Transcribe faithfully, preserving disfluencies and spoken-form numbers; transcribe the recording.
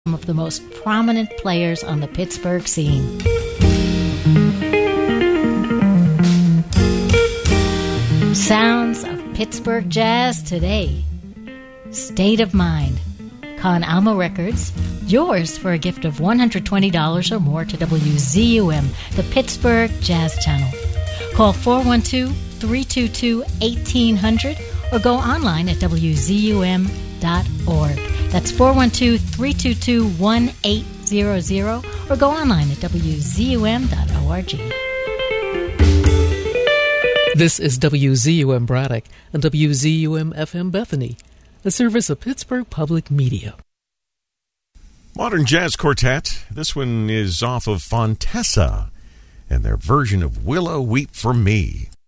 some of the most prominent players on the Pittsburgh scene. Sounds of Pittsburgh jazz today. State of Mind. Con Alma Records. Yours for a gift of one hundred twenty dollars or more to W Z U M, the Pittsburgh Jazz Channel. Call four one two, three two two, one eight hundred or go online at w z u m dot org. That's four one two, three two two, one eight hundred or go online at w z u m dot org. This is W Z U M Braddock and W Z U M F M Bethany, a service of Pittsburgh Public Media. Modern Jazz Quartet. This one is off of Fontessa and their version of Willow Weep for Me.